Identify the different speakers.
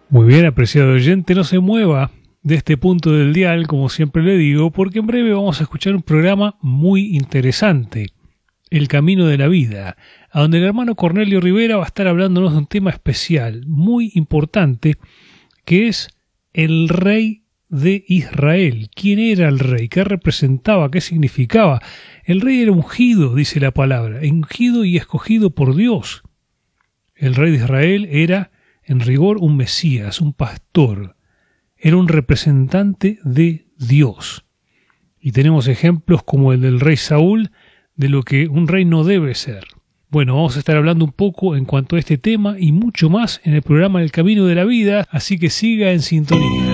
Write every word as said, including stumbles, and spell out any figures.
Speaker 1: Muy bien, apreciado oyente, no se mueva de este punto del dial, como siempre le digo, porque en breve vamos a escuchar un programa muy interesante, El Camino de la Vida, a donde el hermano Cornelio Rivera va a estar hablándonos de un tema especial, muy importante, que es el rey de Israel. ¿Quién era el rey? ¿Qué representaba? ¿Qué significaba? El rey era ungido, dice la palabra, ungido y escogido por Dios. El rey de Israel era, en rigor, un Mesías, un pastor. Era un representante de Dios. Y tenemos ejemplos como el del rey Saúl, de lo que un rey no debe ser. Bueno, vamos a estar hablando un poco en cuanto a este tema y mucho más en el programa El Camino de la Vida, así que siga en sintonía.